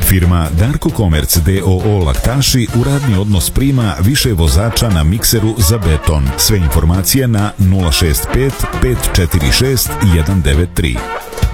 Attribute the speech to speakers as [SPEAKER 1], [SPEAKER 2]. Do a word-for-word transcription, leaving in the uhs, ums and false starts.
[SPEAKER 1] Firma Darko Komerc d o o Laktaši u radni odnos prima više vozača na mikseru za beton. Sve informacije na nula šest pet pet četiri šest jedan devet tri.